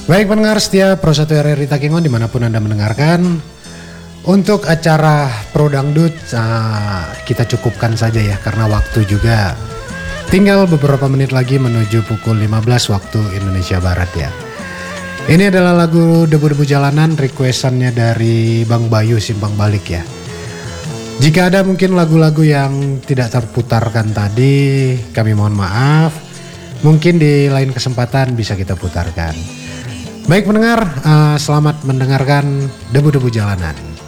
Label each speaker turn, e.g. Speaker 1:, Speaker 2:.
Speaker 1: Baik pendengar setia Pro 1 RRI Takengon dimanapun Anda mendengarkan. Untuk acara Pro Dangdut kita cukupkan saja ya, karena waktu juga tinggal beberapa menit lagi menuju pukul 15 waktu Indonesia Barat ya. Ini adalah lagu Debu-Debu Jalanan, requestannya dari Bang Bayu Simpang Balik ya. Jika ada mungkin lagu-lagu yang tidak terputarkan tadi, kami mohon maaf. Mungkin di lain kesempatan bisa kita putarkan. Baik pendengar, selamat mendengarkan Debu-Debu Jalanan.